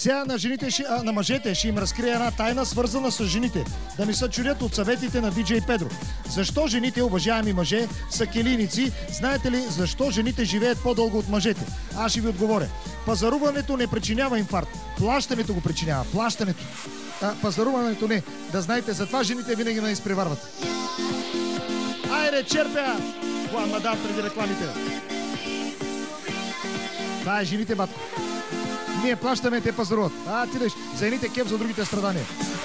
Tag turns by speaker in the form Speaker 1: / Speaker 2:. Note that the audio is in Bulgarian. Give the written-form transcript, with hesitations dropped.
Speaker 1: Сега на жените, на мъжете ще им разкрия една тайна, свързана с жените. Да не се чудят от съветите на диджей Педро. Защо жените, уважаеми мъже, са келийници? Знаете ли защо жените живеят по-дълго от мъжете? Аз ще ви отговоря. Пазаруването не причинява инфаркт. Плащането го причинява. Плащането. Пазаруването не. Да знаете, затова жените винаги ме изпреварват. Айде, черпя! Това мадам преди рекламите. Това е жените, батко. Ние плащаме, те пазаруват. Ти деш, за едните кеф, за другите страдания.